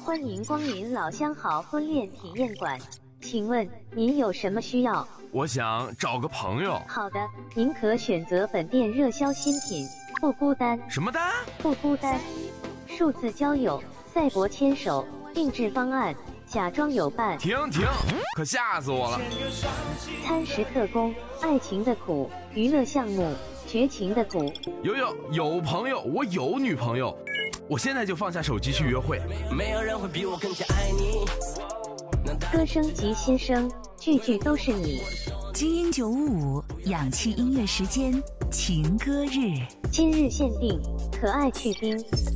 欢迎光临老相好婚恋体验馆，请问您有什么需要？ 我想找个朋友。 好的，您可选择本店热销新品，不孤单。 什么单？ 不孤单。数字交友、赛博牵手、定制方案、假装有伴。 停，可吓死我了！ 餐食特工、爱情的苦、娱乐项目、绝情的苦。 有朋友，我有女朋友，我现在就放下手机去约会。 没有人会比我更加爱你。 歌声及先生，句句都是你。 基因955氧气音乐时间，情歌日， 今日限定，可爱去冰。